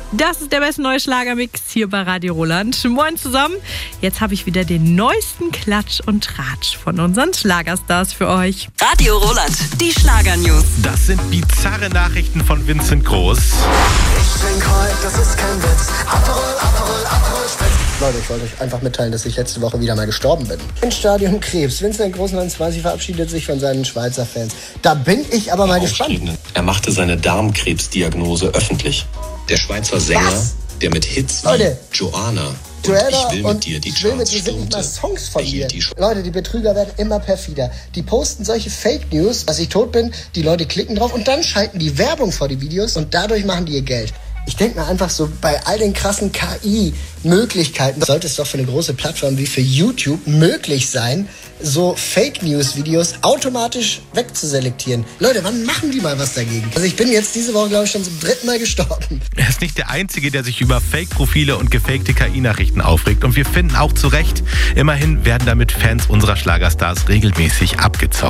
Das ist der beste neue Schlagermix hier bei Radio Roland. Moin zusammen. Jetzt habe ich wieder den neuesten Klatsch und Tratsch von unseren Schlagerstars für euch. Radio Roland, die Schlagernews. Das sind bizarre Nachrichten von Vincent Groß. Ich trink heute, das ist kein Witz. Aperol Spritz. Leute, ich wollte euch einfach mitteilen, dass ich letzte Woche wieder mal gestorben bin. Im Stadion Krebs. Vincent Groß 29 verabschiedet sich von seinen Schweizer Fans. Da bin ich aber mal gespannt. Er machte seine Darmkrebsdiagnose öffentlich. Der Schweizer Sänger, der mit Hits wie Leute, Joanna und Joanna Ich will mit dir die Charts sind mal Songs von mir. erhielt die Leute, die Betrüger werden immer perfider. Die posten solche Fake News, dass ich tot bin, die Leute klicken drauf und dann schalten die Werbung vor die Videos und dadurch machen die ihr Geld. Ich denke mir einfach so, bei all den krassen KI-Möglichkeiten sollte es doch für eine große Plattform wie für YouTube möglich sein, so Fake-News-Videos automatisch wegzuselektieren. Leute, wann machen die mal was dagegen? Also ich bin jetzt diese Woche, glaube ich, schon zum 3. Mal gestorben. Er ist nicht der Einzige, der sich über Fake-Profile und gefakte KI-Nachrichten aufregt. Und wir finden auch zu Recht, immerhin werden damit Fans unserer Schlagerstars regelmäßig abgezockt.